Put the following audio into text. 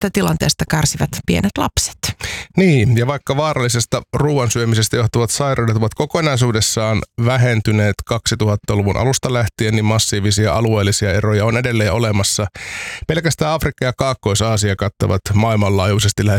tästä tilanteesta kärsivät pienet lapset. Niin, ja vaikka vaarallisesta ruoan syömisestä johtuvat sairaudet ovat kokonaisuudessaan vähentyneet 2000-luvun alusta lähtien, niin massiivisia alueellisia eroja on edelleen olemassa. Pelkästään Afrikka ja Kaakkois-Aasia kattavat maailmanlaajuisesti lähes